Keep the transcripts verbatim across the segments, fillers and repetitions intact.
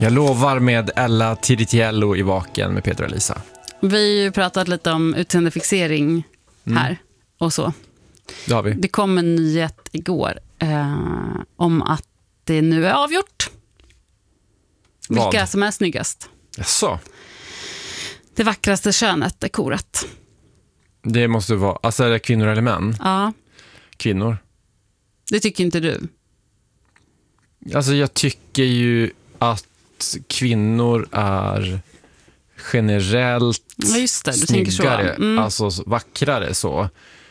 Jag lovar med Ella Tiritiello i Vaken med Peter och Lisa. Vi har ju pratat lite om utseendefixering här mm. och så. Det har vi. Det kom en nyhet igår eh, om att det nu är avgjort. Vad? Vilka som är snyggast. Jaså? Det vackraste könet är korat. Det måste vara, alltså är det kvinnor eller män? Ja. Kvinnor. Det tycker inte du? Alltså jag tycker ju att kvinnor är generellt ja, just det, du snyggare, tänker så. Mm. Alltså vackrare så.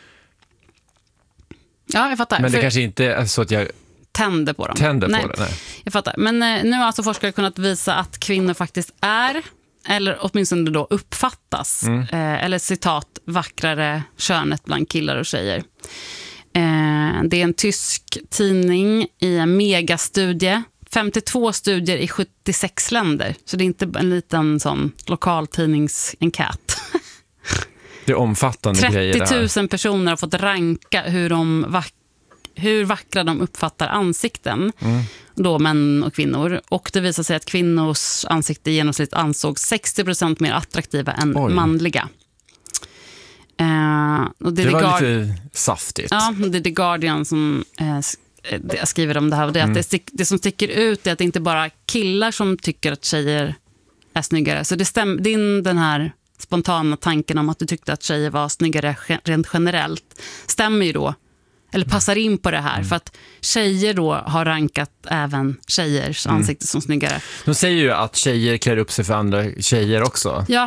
Ja, jag fattar. Men det För kanske inte är så att jag tänder på dem. Tänder nej. på det, nej. Jag fattar. Men eh, nu har alltså forskare kunnat visa att kvinnor faktiskt är, eller åtminstone då uppfattas, mm. eh, eller citat, vackrare könet bland killar och tjejer. Eh, det är en tysk tidning i en megastudie. femtiotvå studier i sjuttiosex länder. Så det är inte en liten sån lokaltidningsenkät. Det är omfattande grejer det här. trettio tusen personer har fått ranka hur, de vack- hur vackra de uppfattar ansikten. Mm. Då män och kvinnor. Och det visar sig att kvinnors ansikte i genomsnitt ansågs sextio procent mer attraktiva än Oj. manliga. Eh, och det det var Guard- lite saftigt. Ja, det är The Guardian som eh, jag skriver om det här. Och det, är mm. att det, stick, det som sticker ut är att det inte bara är killar som tycker att tjejer är snyggare. Så det stäm, din den här spontana tanken om att du tyckte att tjejer var snyggare rent generellt stämmer ju då, eller passar in på det här. Mm. För att tjejer då har rankat även tjejers mm. ansikte som snyggare. De säger ju att tjejer klär upp sig för andra tjejer också. Ja.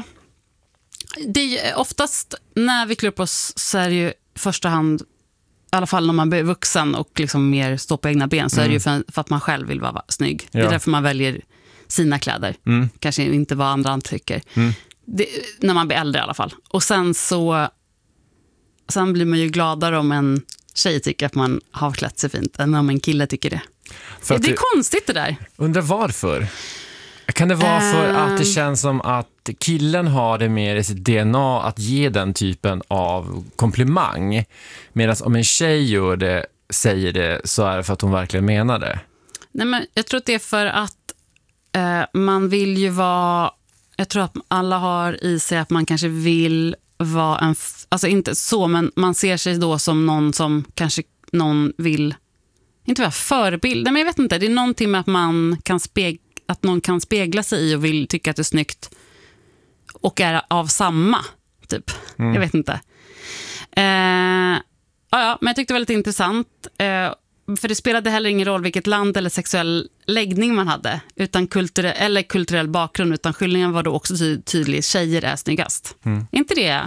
Det är oftast när vi klär upp oss så är det ju i första hand, i alla fall när man blir vuxen och liksom mer står på egna ben, så mm. är det ju för, för att man själv vill vara snygg. Ja. Det är därför man väljer sina kläder. Mm. Kanske inte vad andra tycker. Mm. Det, när man blir äldre i alla fall. Och sen så sen blir man ju gladare om en tjej tycker att man har klätt sig fint än om en kille tycker det. För det är du, konstigt det där. Undrar varför? Kan det vara för uh, att det känns som att killen har det mer i sitt D N A att ge den typen av komplimang, medan om en tjej gör det, säger det, så är det för att hon verkligen menar det? Nej, men jag tror att det är för att uh, man vill ju vara, jag tror att alla har i sig att man kanske vill vara en, alltså inte så, men man ser sig då som någon som kanske någon vill, inte vara förebild, men jag vet inte, det är någonting med att man kan spegla, att någon kan spegla sig i och vill tycka att det är snyggt och är av samma typ. Mm. Jag vet inte. Eh, ja, men jag tyckte det var lite intressant. Eh, för det spelade heller ingen roll vilket land eller sexuell läggning man hade, utan kulturell, eller kulturell bakgrund, utan skillnaden var då också ty- tydlig. Tjejer är snyggast. Mm. Är inte det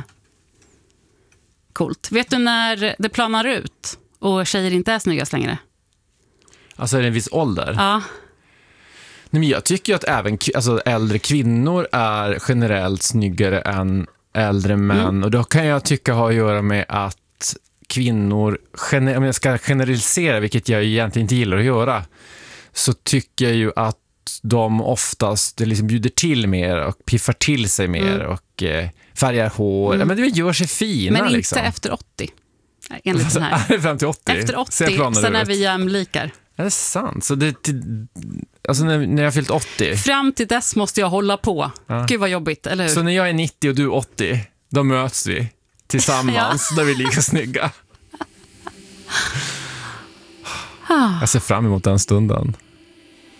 coolt? Vet du när det planar ut och tjejer inte är snyggast längre? Alltså är det en viss ålder? Ja. Nej, men jag tycker ju att även alltså, äldre kvinnor är generellt snyggare än äldre män. Mm. Och då kan jag tycka ha att göra med att kvinnor, gener- om jag ska generalisera, vilket jag egentligen inte gillar att göra, så tycker jag ju att de oftast det liksom bjuder till mer och piffar till sig mer mm. och eh, färgar hår. Mm. Ja, men det gör sig fina. Men inte liksom. efter åttio. Enligt den här. fram till åttio? Efter åttio, sen är vi jämlikar. Är det sant? Så det, alltså när, när jag har fyllt åttio? Fram till dess måste jag hålla på. Ja. Gud vad jobbigt, eller hur? Så när jag är nittio och du är åttio, då möts vi tillsammans, ja. Där vi är lika snygga. Jag ser fram emot den stunden.